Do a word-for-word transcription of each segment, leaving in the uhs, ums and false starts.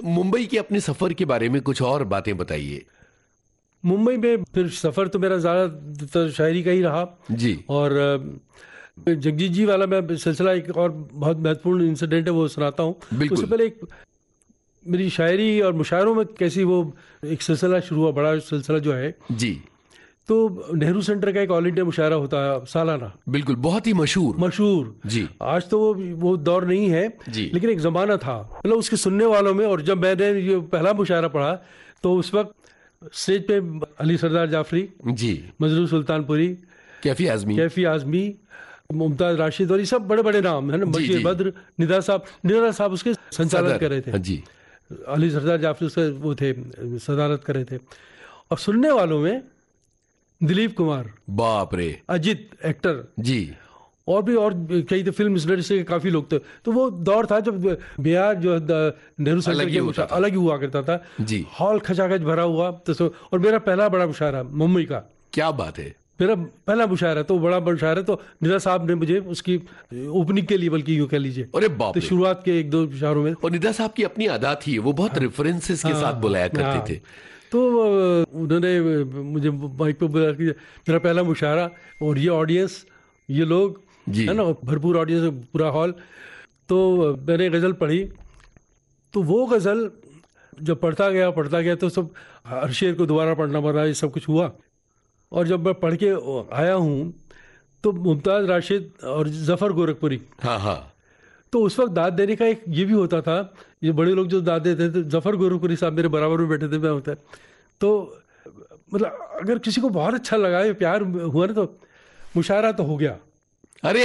मुंबई के अपने सफर के बारे में कुछ और बातें बताइए। मुंबई में फिर सफ़र तो मेरा ज़्यादातर शायरी का ही रहा जी। और जगजीत जी वाला मैं सिलसिला एक और बहुत महत्वपूर्ण इंसिडेंट है, वो सुनाता हूँ। उससे पहले एक मेरी शायरी और मुशायरों में कैसी वो एक सिलसिला शुरू हुआ, बड़ा सिलसिला जो है जी। तो नेहरू सेंटर का एक ऑल इंडिया मुशायरा होता है सालाना, बिल्कुल, बहुत ही मशहूर मशहूर जी। आज तो वो वो दौर नहीं है जी। लेकिन एक ज़माना था, मतलब उसके सुनने वालों में। और जब मैंने ये पहला मुशायरा पढ़ा तो उस वक्त स्टेज पे अली सरदार जाफरी जी, मजरू सुल्तानपुरी, कैफी आजमी कैफी आजमी, मुमताज राशिद और ये सब बड़े बड़े नाम है ना, बशीर बद्र, निदा साहब निदा साहब उसके संचालन कर रहे थे जी। अली सरदार जाफरी उसके वो थे, सदारत कर रहे थे। और सुनने वालों में दिलीप कुमार, बाप रे, अजित एक्टर जी, और भी और कई थे, फिल्म इंडस्ट्री के काफी लोग थे। तो वो दौर था जब बिहार जो नेहरू सेंटर के अलग ही हुआ करता था जी। हॉल खचाखच भरा हुआ। तो और मेरा पहला बड़ा मुशायरा मुंबई का। क्या बात है, मेरा पहला मुशायरा तो बड़ा मुशायरा, तो निदा साहब ने मुझे उसकी ओपनिंग के लिए, बल्कि यूं कह लीजिए, अरे बाप तो शुरुआत के एक दो मुशायरों में। और निदा साहब की अपनी अदा थी, वो बहुत रेफरेंसेस के साथ बुलाया करते थे। तो उन्होंने मुझे माइक पे बुलाया कि मेरा पहला मुशायरा और ये ऑडियंस, ये लोग है ना, भरपूर ऑडियंस, पूरा हॉल। तो मैंने गज़ल पढ़ी, तो वो गज़ल जब पढ़ता गया पढ़ता गया तो सब हर शेर को दोबारा पढ़ना पड़ा, ये सब कुछ हुआ। और जब मैं पढ़ के आया हूँ तो मुमताज़ राशिद और ज़फ़र गोरखपुरी, हाँ हाँ, तो उस वक्त दाद देने का एक ये भी होता था, ये बड़े लोग जो दाद देते थे, ज़फ़र गोरखपुरी साहब मेरे बराबर में बैठे थे, मैं होता है। तो मतलब अगर किसी को बहुत अच्छा लगा, ये प्यार हुआ ना, तो मुशायरा तो हो गया। अरे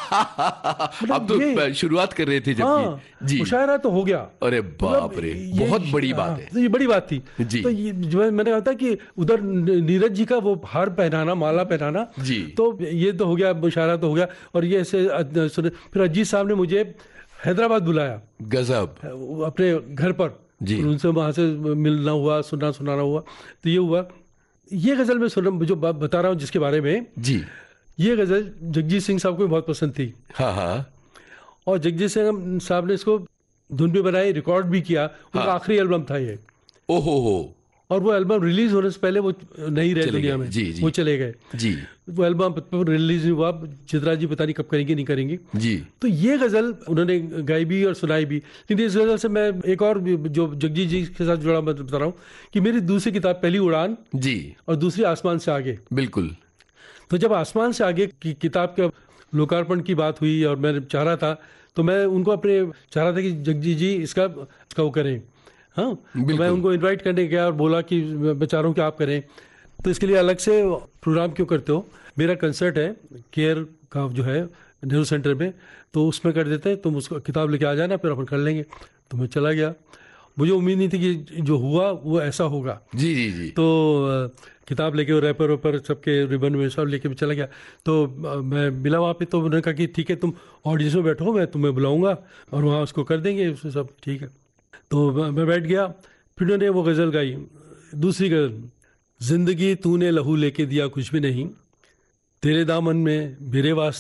अब तो शुरुआत कर रहे थे जब हाँ, जी, मुशायरा तो हो गया। अरे बाप रे, बहुत बड़ी बात है। तो ये बड़ी बात थी जी। तो ये जो मैंने कहा था कि उधर नीरज जी का वो हार पहनाना, माला पहनाना जी, तो ये तो हो गया, मुशायरा तो हो गया। और ये ऐसे फिर अजीत साहब ने मुझे हैदराबाद बुलाया, गजब, अपने घर पर जी, उनसे वहाँ से मिलना हुआ, सुनना सुनाना हुआ। तो ये हुआ, ये गज़ल में सुन जो बात बता रहा हूँ जिसके बारे में जी, ये गज़ल जगजीत सिंह साहब को बहुत पसंद थी। हाँ हाँ, और जगजीत सिंह साहब ने इसको धुन भी बनाई, रिकॉर्ड भी किया। उनका हाँ, आखिरी एल्बम था ये। ओहो हो। और वो एल्बम रिलीज होने से पहले वो नहीं रहे दुनिया में जी, जी, वो चले गए जी। वो एल्बम रिलीज हुआ, चित्रा जी पता नहीं कब करेंगी नहीं करेंगी जी। तो ये गज़ल उन्होंने गाई भी और सुनाई भी। लेकिन इस गज़ल से मैं एक और जो जगजीत जी के साथ जुड़ा मैं बता रहा हूँ कि मेरी दूसरी किताब पहली उड़ान जी और दूसरी आसमान से आगे। बिल्कुल। तो जब आसमान से आगे की किताब के लोकार्पण की बात हुई और मैं चाह रहा था, तो मैं उनको अपने चाह रहा था कि जगजीत जी इसका इसका वो करें। हाँ, तो मैं उनको इनवाइट करने गया और बोला कि मैं चाह रहा हूँ कि आप करें, तो इसके लिए अलग से प्रोग्राम क्यों करते हो, मेरा कंसर्ट है केयर का जो है नेहरू सेंटर में, तो उसमें कर देते हैं, तुम उसको किताब लेके आ जाना, फिर अपन कर लेंगे। तो मैं चला गया, मुझे उम्मीद नहीं थी कि जो हुआ वो ऐसा होगा। जी जी जी। तो किताब लेके रैपर वैपर सबके रिबन में सब लेके चला गया। तो मैं मिला वहाँ पे, तो उन्होंने कहा कि ठीक है तुम ऑडियंस में बैठो, मैं तुम्हें बुलाऊंगा और वहाँ उसको कर देंगे उससे सब, ठीक है। तो मैं बैठ गया, फिर उन्होंने वो गज़ल गाई, दूसरी गज़ल, जिंदगी तूने लहू लेके दिया कुछ भी नहीं, तेरे दामन में मेरे वास्ते